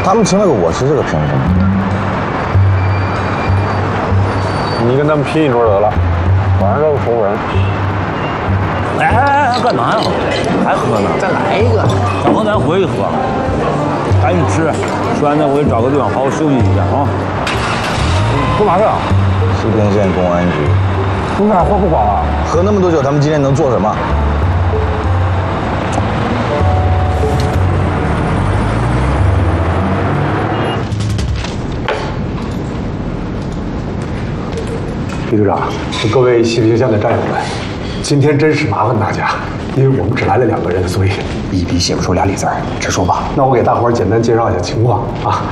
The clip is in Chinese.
他们请了个我吃这个凭什么？ 你跟他们拼一桌得了，晚上都是熟人。 哎，干嘛呀？还喝呢？ 再来一个。 等会咱回去喝，赶紧吃，吃完再回去找个地方好好休息一下啊。 干嘛去啊？ 西平县公安局。 你俩喝不饱啊？ 喝那么多酒，他们今天能做什么？ 李队长，各位西平县的战友们，今天真是麻烦大家，因为我们只来了2个人，所以一笔写不出俩理字儿，直说吧。 那我给大伙儿简单介绍一下情况啊。